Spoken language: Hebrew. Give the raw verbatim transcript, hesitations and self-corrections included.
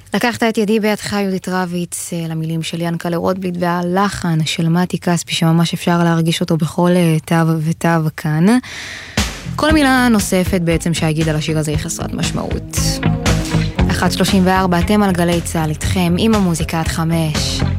לקחת את ידי בידך יהודית רביץ, למילים של ינקלה רוטבליט והלחן של מתי כספי שממש אפשר להרגיש אותו בכל תו ותו כאן. כל מילה נוספת בעצם שהגיד על השיר הזה היא חסרת משמעות. אחת שלושים וארבע, אתם על גלי צהל איתכם עם המוזיקה עד חמש.